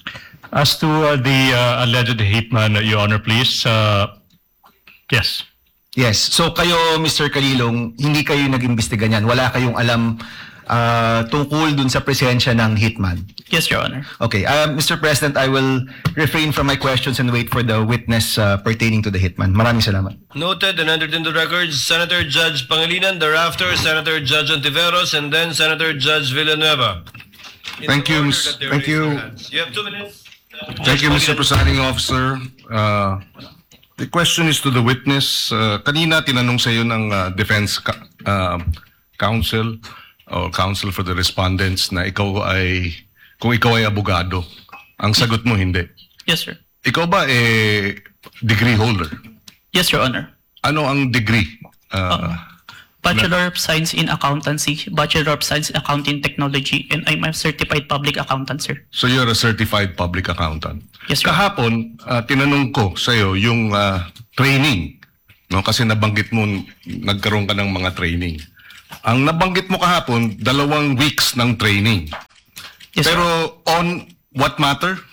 Speaker 9: As to uh, the uh, alleged hitman, uh, Your Honor, please, uh, yes.
Speaker 11: Yes. So kayo, Mister Calilong, hindi kayo nag-imbestiga niyan. Wala kayong alam uh, tungkol dun sa presensya ng hitman.
Speaker 2: Yes, Your Honor.
Speaker 11: Okay. Uh, Mister President, I will refrain from my questions and wait for the witness uh, pertaining to the hitman. Maraming salamat.
Speaker 3: Noted and entered into records, Senator Judge Pangilinan, thereafter Senator Judge Ontiveros, and then Senator Judge Villanueva. In
Speaker 13: Thank
Speaker 3: the
Speaker 13: you,
Speaker 3: order
Speaker 13: Miz-
Speaker 3: that they
Speaker 13: thank
Speaker 3: raise
Speaker 13: you.
Speaker 3: their hands. You have two minutes.
Speaker 13: Thank you, Mister Presiding Officer. Uh, the question is to the witness. Uh, kanina tinanong sa iyo ng uh, Defense Ca- uh, Counsel or Counsel for the Respondents na ikaw ay, kung ikaw ay abogado. Ang sagot mo hindi.
Speaker 2: Yes, sir.
Speaker 13: Ikaw ba eh degree holder?
Speaker 2: Yes, Your Honor.
Speaker 13: Ano ang degree? Uh,
Speaker 2: Bachelor of Science in Accountancy, Bachelor of Science in Accounting Technology, and I'm a certified public accountant, sir.
Speaker 13: So you're a certified public accountant.
Speaker 2: Yes, sir.
Speaker 13: Kahapon, uh, tinanong ko sa iyo yung uh, training, no? Kasi nabanggit mo nagkaroon ka ng mga training. Ang nabanggit mo kahapon, dalawang weeks ng training.
Speaker 2: Yes,
Speaker 13: Pero on what matter?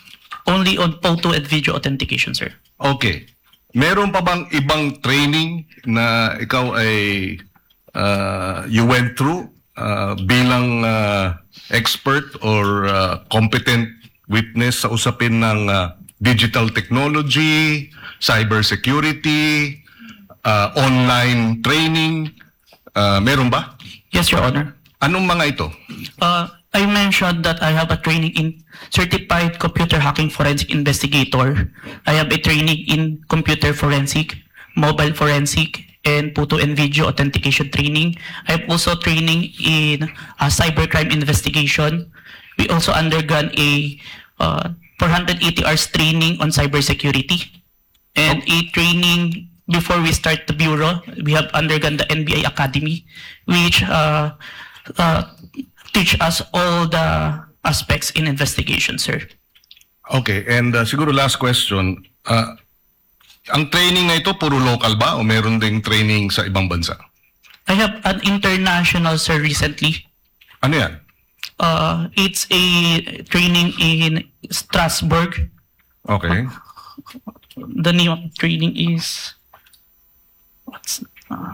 Speaker 2: only on photo and video authentication, sir.
Speaker 13: Okay. Meron pa bang ibang training na ikaw ay uh, you went through uh, bilang uh, expert or uh, competent witness sa usapin ng uh, digital technology, cybersecurity, uh, online training? Uh, meron ba?
Speaker 2: Yes, Your Honor.
Speaker 13: Anong mga ito?
Speaker 2: Uh, I mentioned that I have a training in Certified Computer Hacking Forensic Investigator. I have a training in Computer Forensic, Mobile Forensic, and Photo and Video Authentication training. I have also training in uh, Cybercrime Investigation. We also undergone a uh, four hundred eighty hours training on cybersecurity and a training before we start the bureau. We have undergone the N B A Academy, which uh, uh, teach us all the aspects in investigation, sir.
Speaker 13: Okay, and uh, siguro last question. Uh, ang training na ito, puro local ba o meron ding training sa ibang bansa?
Speaker 2: I have an international, sir, recently.
Speaker 13: Ano yan?
Speaker 2: Uh, it's a training in Strasbourg.
Speaker 13: Okay.
Speaker 2: The name of the training is... What's... Uh,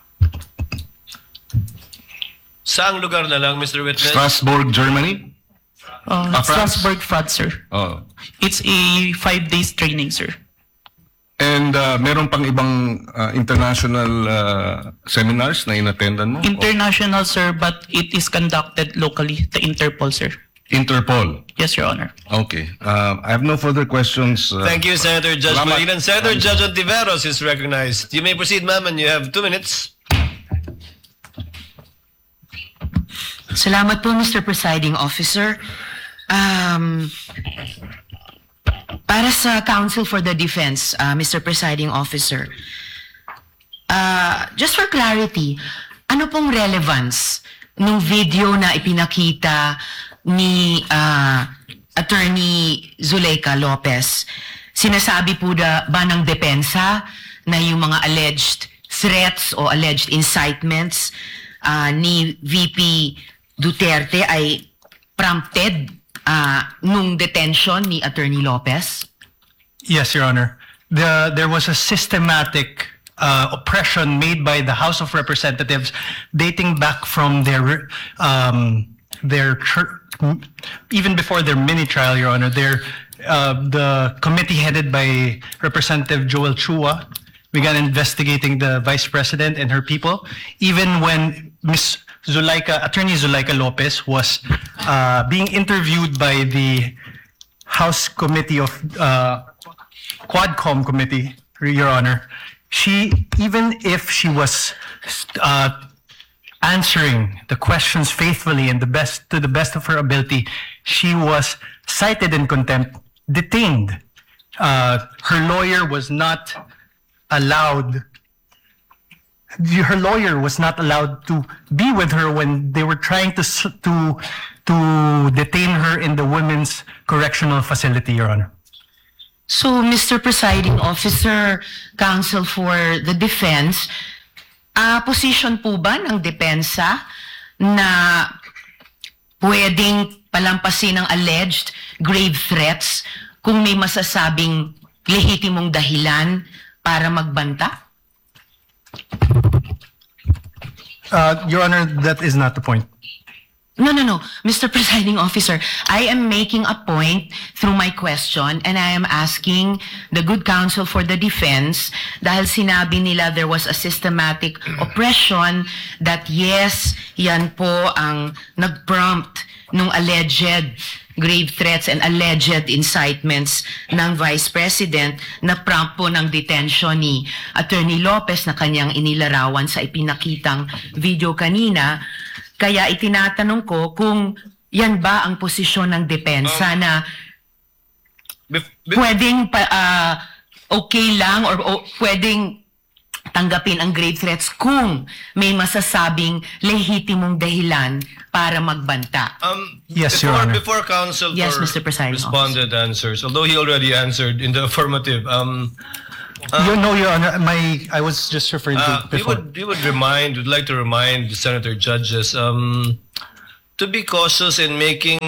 Speaker 3: Saang lugar na lang, Mister Witness?
Speaker 13: Strasbourg, Germany?
Speaker 2: uh,
Speaker 13: Ah, France?
Speaker 2: Strasbourg, France, sir.
Speaker 13: Oh.
Speaker 2: It's a five days training, sir.
Speaker 13: And uh, meron pang ibang uh, international uh, seminars na inattendan mo?
Speaker 2: International, sir, but it is conducted locally, the Interpol, sir.
Speaker 13: Interpol.
Speaker 2: Yes, Your Honor.
Speaker 13: Okay. Uh, I have no further questions. Uh,
Speaker 3: Thank you, Senator Judge
Speaker 13: Salamat.
Speaker 3: Malinan. Senator Judge Ontiveros is recognized. You may proceed, ma'am, and you have two minutes.
Speaker 14: Salamat po, Mister Presiding Officer. Um, para sa Counsel for the Defense, uh, Mister Presiding Officer, uh, just for clarity, ano pong relevance ng video na ipinakita ni uh, Attorney Zuleika Lopez? Sinasabi po da, ba ng depensa na yung mga alleged threats o alleged incitements uh, ni V P Duterte ay prompted uh, nung detention ni Attorney Lopez?
Speaker 12: Yes, Your Honor. The, there was a systematic uh, oppression made by the House of Representatives dating back from their um, their chur- even before their mini trial, Your Honor. Their uh, the committee headed by Representative Joel Chua began investigating the Vice President and her people, even when Miz Zuleika, Attorney Zuleika Lopez was uh, being interviewed by the House Committee of uh, Quadcom Committee, Your Honor. She, even if she was uh, answering the questions faithfully and the best to the best of her ability, she was cited in contempt, detained. Uh, her lawyer was not allowed. Her lawyer was not allowed to be with her when they were trying to s- to to detain her in the women's correctional facility, Your Honor.
Speaker 14: So, Mister Presiding Officer, Counsel for the Defense, uh, position po ba ng depensa na pwedeng palampasin ang alleged grave threats kung may masasabing lehitimong dahilan para magbanta?
Speaker 12: Uh, Your Honor, that is not the point.
Speaker 14: No, no, no. Mister Presiding Officer, I am making a point through my question and I am asking the good counsel for the defense dahil sinabi nila there was a systematic oppression that yes, yan po ang nag-prompt nung alleged grave threats and alleged incitements ng Vice President na prompt po ng detention ni Attorney Lopez na kanyang inilarawan sa ipinakitang video kanina. Kaya itinatanong ko kung yan ba ang posisyon ng depensa
Speaker 3: Um,
Speaker 14: na
Speaker 3: Bef- bef-
Speaker 14: pwedeng pa, ah, okay lang or o, pwedeng tanggapin ang grave threats kung may masasabing lehitimong dahilan para magbanta.
Speaker 3: Um,
Speaker 12: Yes,
Speaker 3: before,
Speaker 12: Your Honor.
Speaker 3: Before Counsel
Speaker 14: Yes,
Speaker 3: for
Speaker 14: Mister Presiding
Speaker 3: responded answers, although he already answered in the affirmative, um,
Speaker 12: you know, Your Honor, my I was just referring
Speaker 3: Uh,
Speaker 12: to
Speaker 3: we
Speaker 12: before.
Speaker 3: would we would remind, would like to remind the senator judges um, to be cautious in making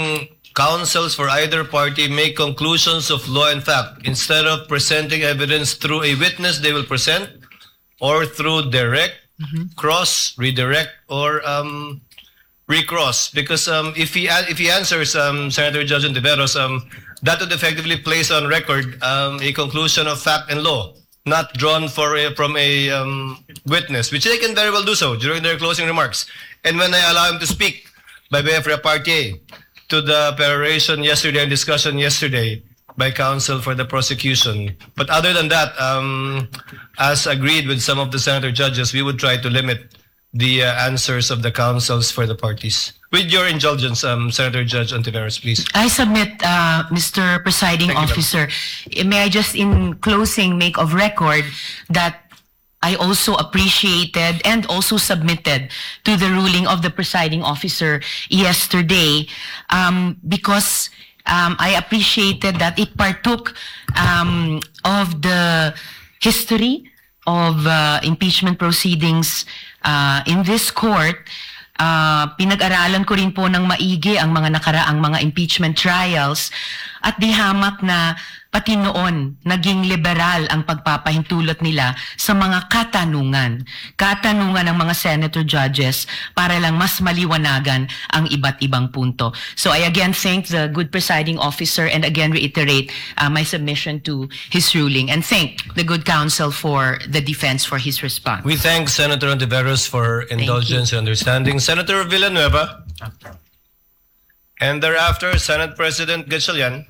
Speaker 3: counsels for either party make conclusions of law and fact. Instead of presenting evidence through a witness, they will present or through direct, cross, redirect, or um, recross. Because um, if he if he answers um, Senator Judge Ontiveros, um, that would effectively place on record um, a conclusion of fact and law, not drawn for a, from a um, witness, which they can very well do so during their closing remarks. And when I allow him to speak by way of repartee to the peroration yesterday and discussion yesterday by counsel for the prosecution. But other than that, um, as agreed with some of the senator judges, we would try to limit the uh, answers of the counsels for the parties. With your indulgence, um, Senator Judge Ontiveros, please.
Speaker 14: I submit, uh, Mister Presiding
Speaker 3: Thank you, ma'am.
Speaker 14: Officer, may I just in closing make of record that I also appreciated and also submitted to the ruling of the presiding officer yesterday um, because um, I appreciated that it partook um, of the history of uh, impeachment proceedings uh, in this court. Uh, pinag-aralan ko rin po ng maigi ang mga nakaraang mga impeachment trials at di hamak na pati noon naging liberal ang pagpapahintulot nila sa mga katanungan. Katanungan ng mga senator judges para lang mas maliwanagan ang iba't ibang punto. So I again thank the good presiding officer and again reiterate uh, my submission to his ruling and thank the good counsel for the defense for his response.
Speaker 3: We thank Senator Ontiveros for indulgence and understanding. Senator Villanueva. And thereafter, Senate President Gatchalian.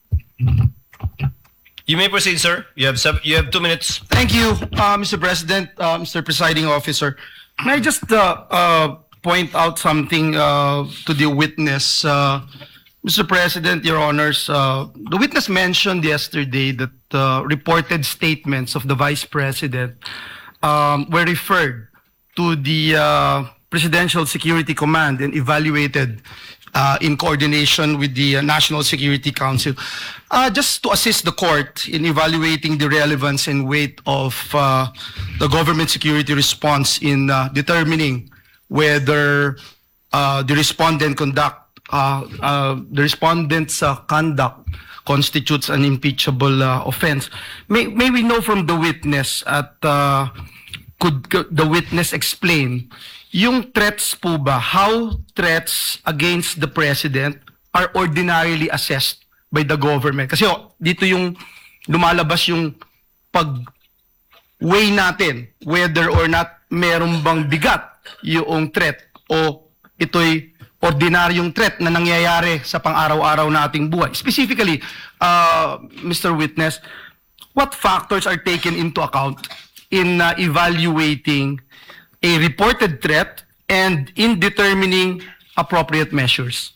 Speaker 3: You may proceed, sir. You have seven, you have two minutes.
Speaker 15: Thank you, uh, Mister President, uh, Mister Presiding Officer. May I just uh, uh, point out something uh, to the witness? Uh, Mister President, Your Honors, uh, the witness mentioned yesterday that uh, reported statements of the Vice President um, were referred to the uh, Presidential Security Command and evaluated Uh, in coordination with the uh, National Security Council, uh, just to assist the court in evaluating the relevance and weight of uh, the government security response in uh, determining whether uh, the respondent conduct, uh, uh, the respondent's uh, conduct constitutes an impeachable uh, offense. May, may we know from the witness at uh, could, could the witness explain yung threats po ba, how threats against the president are ordinarily assessed by the government? Kasi oh, dito yung lumalabas yung pag-weigh natin whether or not meron bang bigat yung threat o ito'y ordinaryong threat na nangyayari sa pang-araw-araw nating buhay. Specifically, uh, Mister Witness, what factors are taken into account in uh, evaluating a reported threat and in determining appropriate measures?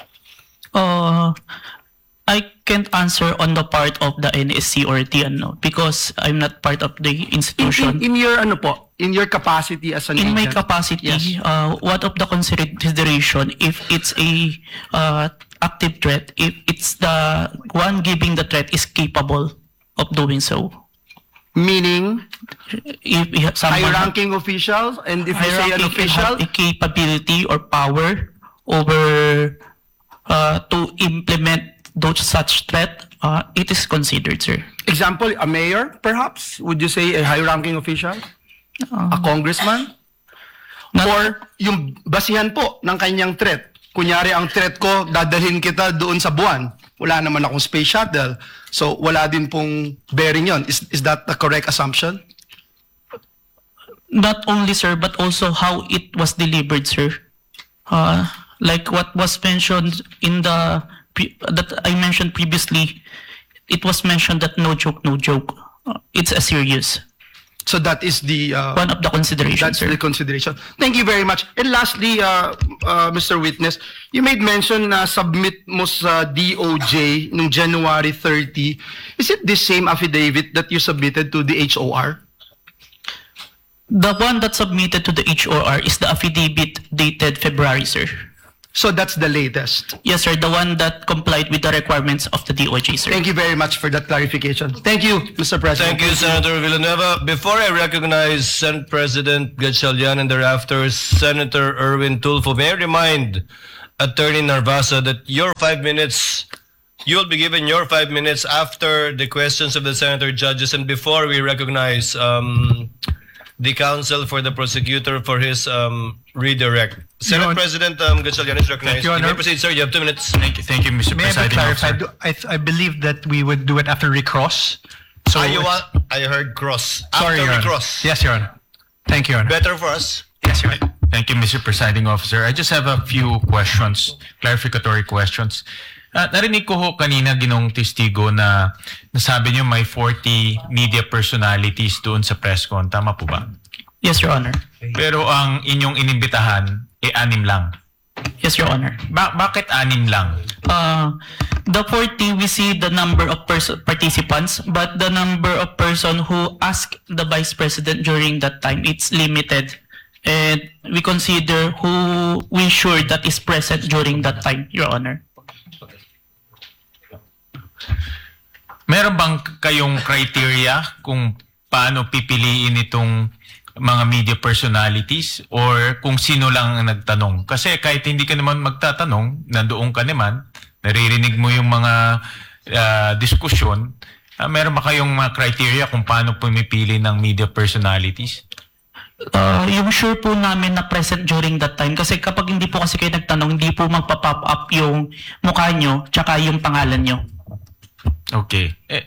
Speaker 2: Uh, I can't answer on the part of the N S C or T N O because I'm not part of the institution.
Speaker 15: In, in, in your ano po, in your capacity as an
Speaker 2: In my
Speaker 15: agent?
Speaker 2: capacity,
Speaker 15: Yes.
Speaker 2: uh, what of the consideration if it's a uh, active threat, if it's the one giving the threat is capable of doing so?
Speaker 15: Meaning,
Speaker 2: if we have someone
Speaker 15: high-ranking officials, and if you say an
Speaker 2: hierarchy
Speaker 15: official,
Speaker 2: have a capability or power over uh, to implement those such threat, uh, it is considered, sir.
Speaker 15: example, a mayor, perhaps? Would you say a high-ranking official? A congressman? Or yung basihan po ng kanyang threat. Kunyari ang threat ko, dadalhin kita doon sa buwan. Wala naman akong space shuttle. So wala din pong bearing yon. Is, is that the correct assumption?
Speaker 2: Not only, sir, but also how it was delivered, sir. Uh, like what was mentioned in the pre- that I mentioned previously, it was mentioned that no joke, no joke. Uh, it's a serious.
Speaker 15: So that is the uh,
Speaker 2: one of the considerations,
Speaker 15: That's
Speaker 2: sir.
Speaker 15: the consideration. Thank you very much. And lastly, uh, uh, Mister Witness, you made mention na submit mo sa D O J noong January thirtieth. Is it the same affidavit that you submitted to the H O R?
Speaker 2: The one that submitted to the H O R is the affidavit dated February, sir.
Speaker 15: So that's the latest?
Speaker 2: Yes, sir. The one that complied with the requirements of the D O J, sir.
Speaker 15: Thank you very much for that clarification. Thank you, Mister President.
Speaker 3: Thank you, Senator Villanueva. Before I recognize Senate President Gatchalian and thereafter Senator Erwin Tulfo, may I remind Attorney Narvaso, that your five minutes, you'll be given your five minutes after the questions of the senator judges and before we recognize um, the counsel for the prosecutor for his um, redirect. Senate
Speaker 12: Your-
Speaker 3: President um, Gatchalian is recognized.
Speaker 12: Thank you,
Speaker 3: You may
Speaker 12: Honor.
Speaker 3: proceed, sir. You have two minutes.
Speaker 4: Thank you, thank you, Mister
Speaker 12: May I be
Speaker 4: Presiding
Speaker 12: clarified?
Speaker 4: Officer.
Speaker 12: I, th- I believe that we would do it after recross. So
Speaker 3: Ah, you
Speaker 12: it's-
Speaker 3: want, I heard cross.
Speaker 12: Sorry,
Speaker 3: After
Speaker 12: Your
Speaker 3: we
Speaker 12: Honor.
Speaker 3: cross.
Speaker 12: Yes, Your Honor. Thank you, Your Honor.
Speaker 3: Better for us.
Speaker 12: Yes, Your Honor.
Speaker 4: Thank you, Mister Presiding Officer. I just have a few questions, clarificatory questions. Uh, narinig ko ho kanina ginong testigo na nasabi niyo may forty media personalities doon sa press con. Tama po ba?
Speaker 2: Yes, Your Honor.
Speaker 4: Pero ang inyong inimbitahan, eh anim lang.
Speaker 2: Yes, Your Honor.
Speaker 4: Ba- bakit anim lang?
Speaker 2: Uh, the forty, we see the number of pers- participants, but the number of person who asked the Vice President during that time, it's limited. And we consider who we sure that is present during that time, Your Honor.
Speaker 4: Meron bang kayong criteria kung paano pipiliin itong mga media personalities or kung sino lang ang nagtanong? Kasi kahit hindi ka naman magtatanong, nandoon ka naman, naririnig mo yung mga uh, diskusyon, uh, meron ba kayong mga criteria kung paano pumipili ng media personalities?
Speaker 2: Uh, yung sure po namin na present during that time, kasi kapag hindi po kasi kayo nagtanong, hindi po magpa-pop up yung mukha nyo, tsaka yung pangalan nyo.
Speaker 4: Okay. Eh,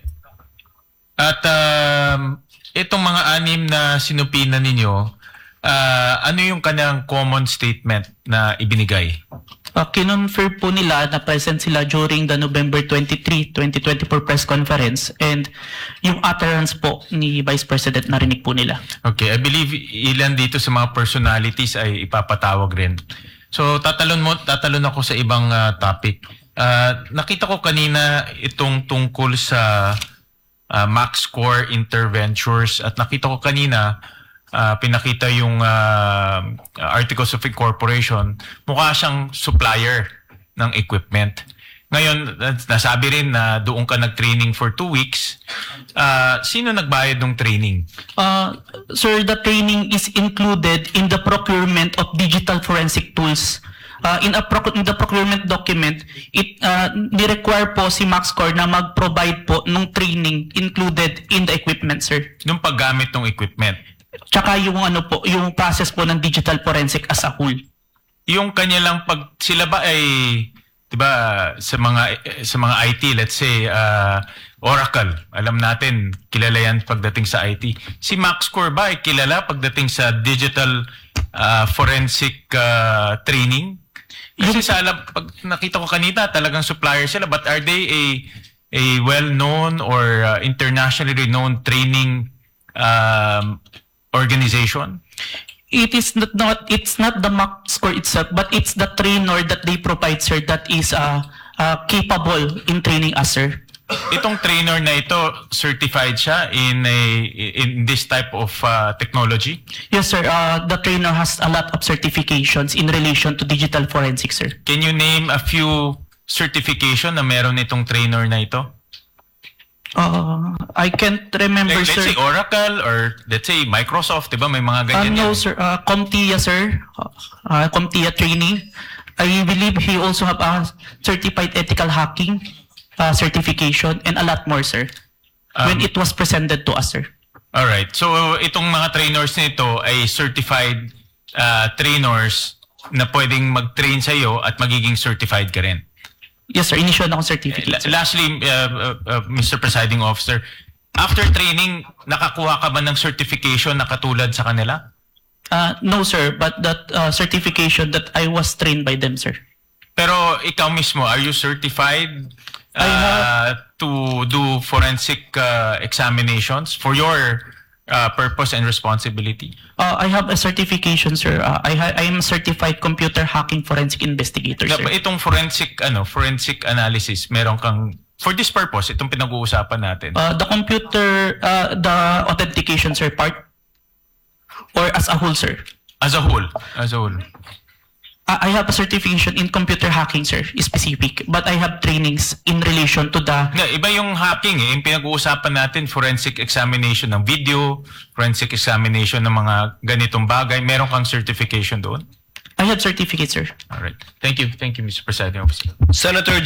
Speaker 4: at um, itong mga anim na sinupinan ninyo, uh, ano yung kanyang common statement na ibinigay?
Speaker 2: Uh, kinonfirm po nila na present sila during the November twenty-third, twenty twenty-four press conference, and yung utterance po ni Vice President narinig po nila.
Speaker 4: Okay, I believe ilan dito sa mga personalities ay ipapatawag rin. So tatalon mo, tatalon ako sa ibang uh, topic. Uh, nakita ko kanina itong tungkol sa uh, MaxCore Interventures at nakita ko kanina uh, pinakita yung uh, Articles of Incorporation. Mukha siyang supplier ng equipment. Ngayon, nasabi rin na doon ka nag-training for two weeks. Uh, sino nagbayad ng training?
Speaker 2: Uh, sir, the training is included in the procurement of digital forensic tools. Uh, in, a proc- in the procurement document, it uh, ni-require po si MaxCore na mag-provide po ng training included in the equipment, sir.
Speaker 4: Nung paggamit ng equipment?
Speaker 2: Tsaka yung ano po, yung process po ng digital forensic as a whole.
Speaker 4: Yung kanya lang pag sila ba ay 'di ba sa mga sa mga I T, let's say uh, Oracle, alam natin kilala yan pagdating sa I T. Si MaxCore ba ay kilala pagdating sa digital uh, forensic uh, training? Kasi sa alam, pag nakita ko kanina talagang supplier sila, but are they a a well-known or uh, internationally renowned training um, organization?
Speaker 2: It is not, not it's not the MaxCore itself, but it's the trainer that they provide, sir, that is uh, uh, capable in training us, sir.
Speaker 4: Itong trainer na ito, certified siya in a in this type of uh, technology?
Speaker 2: Yes, sir. Uh, the trainer has a lot of certifications in relation to digital forensics, sir.
Speaker 4: Can you name a few certification na meron itong trainer na ito?
Speaker 2: Uh, I can't remember,
Speaker 4: Like, let's
Speaker 2: sir.
Speaker 4: say Oracle or let's say Microsoft, di ba? May mga
Speaker 2: Uh,
Speaker 4: ganyan
Speaker 2: no,
Speaker 4: yan.
Speaker 2: sir. Uh, CompTIA, sir. Uh, CompTIA training. I believe he also have a certified ethical hacking uh, certification and a lot more, sir. When
Speaker 4: Um,
Speaker 2: it was presented to us, sir.
Speaker 4: Alright. So, itong mga trainers nito ay certified uh, trainers na pwedeng mag-train sa'yo at magiging certified ka rin.
Speaker 2: Yes, sir. Initial na akong certificate.
Speaker 4: La- Lastly, uh, uh, uh, Mister Presiding Officer, after training, nakakuha ka ba ng certification na katulad sa kanila?
Speaker 2: Uh, no, sir. But that uh, certification that I was trained by them, sir.
Speaker 4: Pero ikaw mismo, are you certified uh, to do forensic uh, examinations for your uh, purpose and responsibility?
Speaker 2: Uh, I have a certification, sir. Uh, I, ha- I am a certified computer hacking forensic investigator,
Speaker 4: Na,
Speaker 2: sir.
Speaker 4: itong forensic ano, forensic analysis, meron kang for this purpose, itong pinag-uusapan natin.
Speaker 2: Uh, the computer, uh, the authentication, sir, part? Or as a whole, sir?
Speaker 4: As a whole, as a whole.
Speaker 2: Uh, I have a certification in computer hacking, sir, specific. But I have trainings in relation to the...
Speaker 4: Na, iba yung hacking eh. Yung pinag-uusapan natin, forensic examination ng video, forensic examination ng mga ganitong bagay. Meron kang certification doon?
Speaker 2: I have certificate, sir.
Speaker 4: All right. Thank you. Thank you, Mister Presiding Officer.
Speaker 3: Senator